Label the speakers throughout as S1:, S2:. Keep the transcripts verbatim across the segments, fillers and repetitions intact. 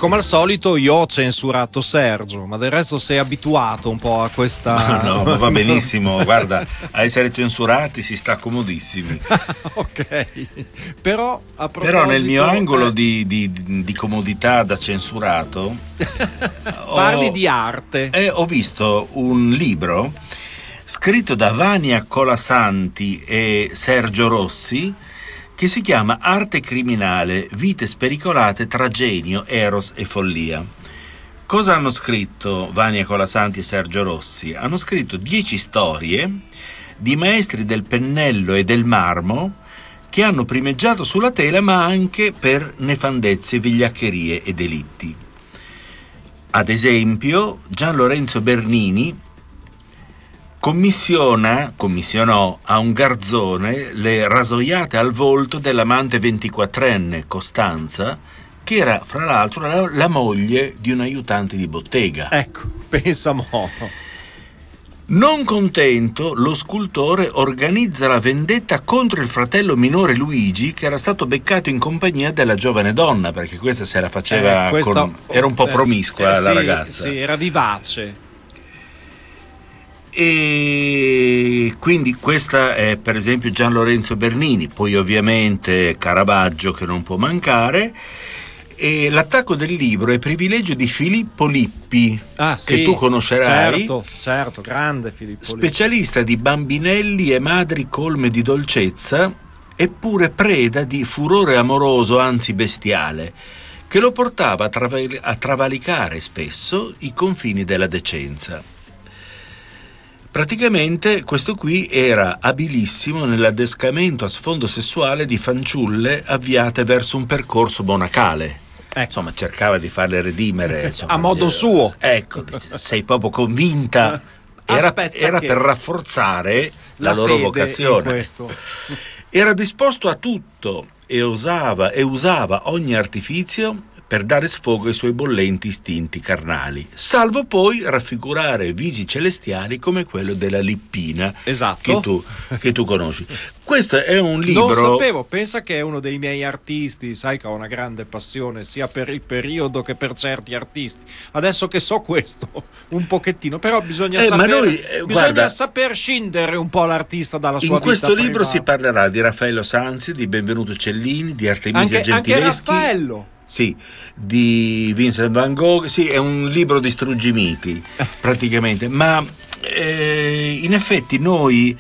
S1: come al solito io ho censurato Sergio, ma del resto sei abituato un po' a questa...
S2: No, no, ma va benissimo, guarda, a essere censurati si sta comodissimi.
S1: Ok, però a proposito...
S2: Però nel mio angolo
S1: eh...
S2: di, di, di comodità da censurato
S1: parli
S2: ho,
S1: di arte.
S2: Eh, ho visto un libro scritto da Vania Colasanti e Sergio Rossi che si chiama Arte criminale, vite spericolate tra genio, eros e follia. Cosa hanno scritto Vania Colasanti e Sergio Rossi? Hanno scritto dieci storie di maestri del pennello e del marmo che hanno primeggiato sulla tela, ma anche per nefandezze, vigliaccherie e delitti. Ad esempio, Gian Lorenzo Bernini commissiona, commissionò a un garzone le rasoiate al volto dell'amante ventiquattrenne Costanza, che era fra l'altro la, la moglie di un aiutante di bottega.
S1: Ecco, pensa mo'.
S2: Non contento, lo scultore organizza la vendetta contro il fratello minore Luigi, che era stato beccato in compagnia della giovane donna, perché questa se la faceva
S1: eh, questa,
S2: con, era un po' promiscua
S1: eh,
S2: la
S1: sì,
S2: ragazza.
S1: Sì, era vivace.
S2: E quindi questa è per esempio Gian Lorenzo Bernini, poi ovviamente Caravaggio, che non può mancare. E l'attacco del libro è privilegio di Filippo Lippi,
S1: ah,
S2: che
S1: sì,
S2: tu conoscerai,
S1: certo, certo, grande Filippo Lippi,
S2: specialista di bambinelli e madri colme di dolcezza, eppure preda di furore amoroso, anzi bestiale, che lo portava a, traval- a travalicare spesso i confini della decenza. Praticamente questo qui era abilissimo nell'adescamento a sfondo sessuale di fanciulle avviate verso un percorso monacale. Ecco. Insomma, cercava di farle redimere. Insomma,
S1: a modo suo.
S2: Ecco, sei proprio convinta. Era, era per rafforzare la, la loro vocazione. Era disposto a tutto e usava, e usava ogni artifizio per dare sfogo ai suoi bollenti istinti carnali, salvo poi raffigurare visi celestiali come quello della Lippina,
S1: esatto,
S2: che tu, che tu conosci. Questo è un libro...
S1: Non sapevo, pensa che è uno dei miei artisti, sai che ho una grande passione sia per il periodo che per certi artisti. Adesso che so questo, un pochettino, però bisogna,
S2: eh,
S1: saper,
S2: noi, eh,
S1: bisogna
S2: guarda,
S1: saper scindere un po' l'artista dalla sua
S2: vita privata. In questo libro
S1: privata.
S2: Si parlerà di Raffaello Sanzi, di Benvenuto Cellini, di Artemisia
S1: anche,
S2: Gentileschi.
S1: Anche Raffaello.
S2: Sì, di Vincent van Gogh. Sì, è un libro di struggimiti praticamente, ma eh, in effetti noi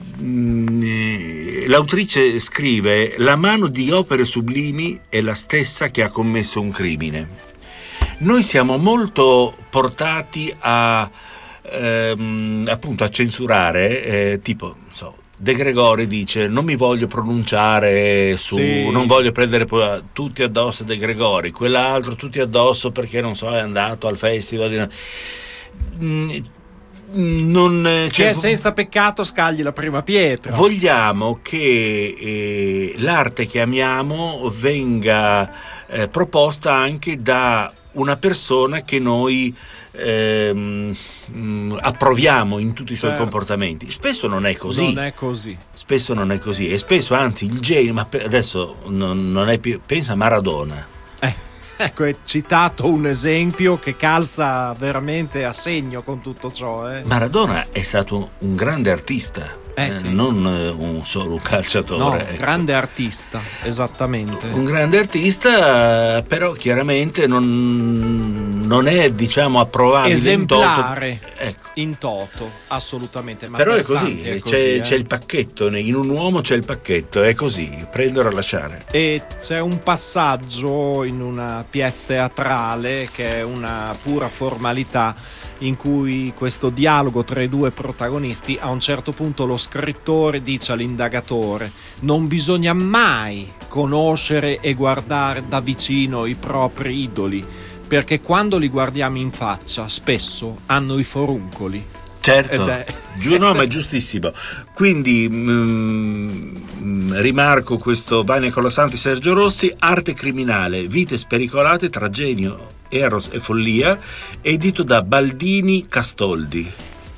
S2: mh, l'autrice scrive: la mano di opere sublimi è la stessa che ha commesso un crimine. Noi siamo molto portati a ehm, appunto a censurare, eh, tipo, non so, De Gregori dice: non mi voglio pronunciare su, sì. non voglio prendere tutti addosso De Gregori, quell'altro tutti addosso perché non so è andato al festival di... non,
S1: cioè, senza peccato scagli la prima pietra.
S2: Vogliamo che eh, l'arte che amiamo venga eh, proposta anche da una persona che noi Ehm, approviamo in tutti i suoi, certo, comportamenti. Spesso non è così.
S1: Non è così.
S2: Spesso non è così. E spesso, anzi, il genio, ma adesso non, non è più. Pensa a Maradona.
S1: Eh, ecco, è citato un esempio che calza veramente a segno con tutto ciò. Eh.
S2: Maradona è stato un grande artista.
S1: Eh, sì.
S2: Non un solo un calciatore.
S1: No,
S2: ecco.
S1: Grande artista, esattamente.
S2: Un grande artista, però chiaramente non, non è, diciamo, approvabile
S1: esemplare
S2: in toto. Ecco.
S1: In toto, assolutamente. Ma
S2: però
S1: per
S2: è così,
S1: è così
S2: c'è,
S1: eh.
S2: c'è il pacchetto, in un uomo c'è il pacchetto, è così, prendere o lasciare.
S1: E c'è un passaggio in una pièce teatrale che è una pura formalità, in cui questo dialogo tra i due protagonisti, a un certo punto lo scrittore dice all'indagatore: non bisogna mai conoscere e guardare da vicino i propri idoli, perché quando li guardiamo in faccia spesso hanno i foruncoli.
S2: Certo,
S1: è...
S2: Giù, no, ma è giustissimo. Quindi mh, rimarco questo Vania Colasanti, Sergio Rossi, Arte criminale, vite spericolate tra genio, eros e follia, edito da Baldini Castoldi.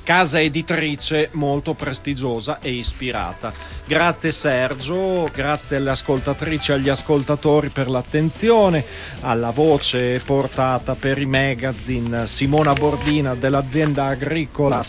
S1: casa editrice molto prestigiosa e ispirata. Grazie Sergio, grazie alle ascoltatrici e agli ascoltatori per l'attenzione, alla voce portata per i magazine Simona Bordina dell'azienda agricola